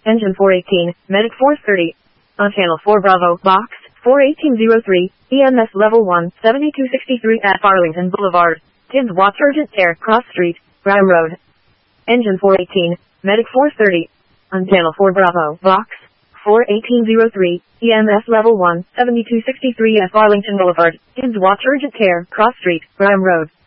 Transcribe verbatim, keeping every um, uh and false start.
Engine four eighteen, Medic four thirty. On Channel four Bravo, Box four eighteen oh three, E M S Level one, seventy-two sixty-three at Arlington Boulevard, Tim's Watch Urgent Care, Cross Street, Graham Road. Engine four eighteen, Medic four thirty. On Channel four Bravo, Box four eighteen oh three, E M S Level one, seventy-two sixty-three at Arlington Boulevard, Tim's Watch Urgent Care, Cross Street, Graham Road.